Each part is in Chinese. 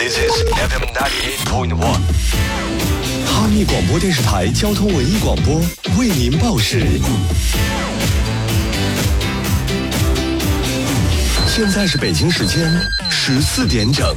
This is FM 98.1。 哈密广播电视台交通文艺广播为您报时。现在是北京时间14点整。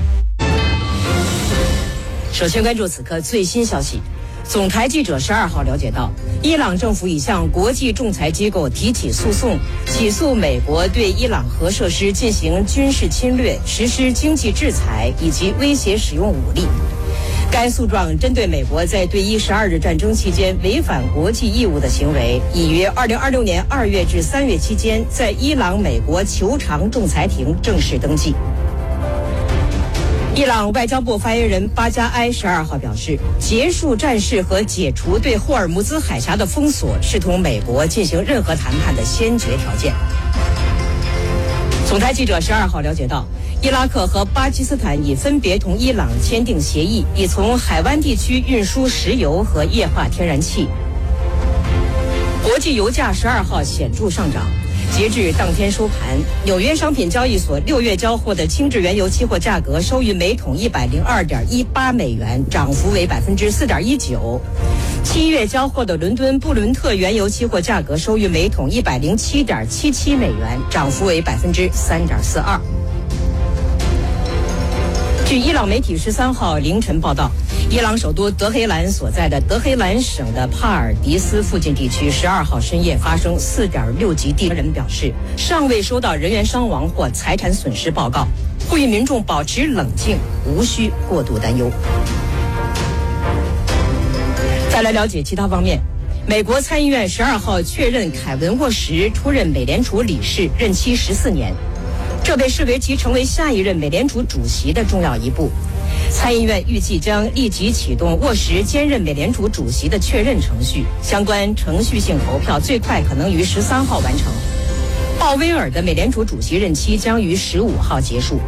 首先关注此刻最新消息。总台记者12号了解到，伊朗政府已向国际仲裁机构提起诉讼，起诉美国对伊朗核设施进行军事侵略、实施经济制裁以及威胁使用武力。该诉状针对美国在对伊12日战争期间违反国际义务的行为，已于2026年2月至3月期间在伊朗美国酋长仲裁庭正式登记。伊朗外交部发言人巴加埃12号表示，结束战事和解除对霍尔木兹海峡的封锁是同美国进行任何谈判的先决条件。总台记者12号了解到，伊拉克和巴基斯坦已分别同伊朗签订协议，已从海湾地区运输石油和液化天然气。国际油价12号显著上涨。截至当天收盘，纽约商品交易所6月交货的轻质原油期货价格收于每桶102.18美元，涨幅为4.19%。7月交货的伦敦布伦特原油期货价格收于每桶107.77美元，涨幅为3.42%。据伊朗媒体13号凌晨报道，伊朗首都德黑兰所在的德黑兰省的帕尔迪斯附近地区12号深夜发生4.6级地震。人表示，尚未收到人员伤亡或财产损失报告，呼吁民众保持冷静，无需过度担忧。再来了解其他方面，美国参议院12号确认凯文沃什出任美联储理事，任期14年。这被视为其成为下一任美联储主席的重要一步。参议院预计将立即启动沃什兼任美联储主席的确认程序，相关程序性投票最快可能于13号完成。鲍威尔的美联储主席任期将于15号结束。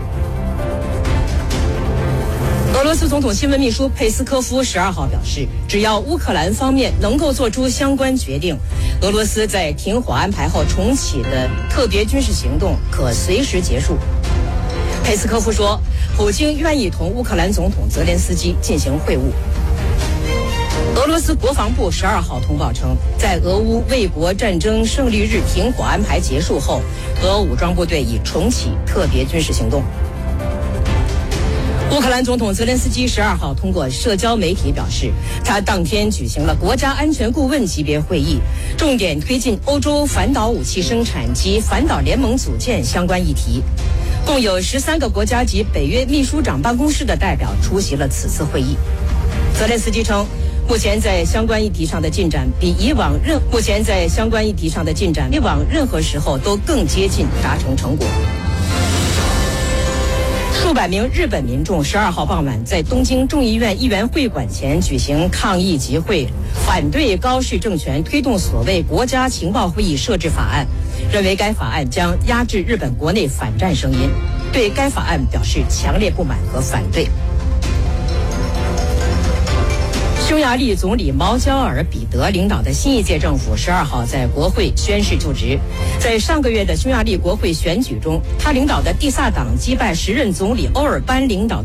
俄罗斯总统新闻秘书佩斯科夫12号表示，只要乌克兰方面能够做出相关决定，俄罗斯在停火安排后重启的特别军事行动可随时结束。佩斯科夫说，普京愿意同乌克兰总统泽连斯基进行会晤。俄罗斯国防部12号通报称，在俄乌卫国战争胜利日停火安排结束后，俄武装部队已重启特别军事行动。乌克兰总统泽连斯基12号通过社交媒体表示，他当天举行了国家安全顾问级别会议，重点推进欧洲反导武器生产及反导联盟组建相关议题。共有13个国家及北约秘书长办公室的代表出席了此次会议。泽连斯基称，目前在相关议题上的进展比以往任何时候都更接近达成成果。数百名日本民众12号傍晚在东京众议院议员会馆前举行抗议集会，反对高市政权推动所谓国家情报会议设置法案，认为该法案将压制日本国内反战声音，对该法案表示强烈不满和反对。匈牙利总理毛焦尔彼得领导的新一届政府12号在国会宣誓就职。在上个月的匈牙利国会选举中，他领导的蒂萨党击败时任总理欧尔班领导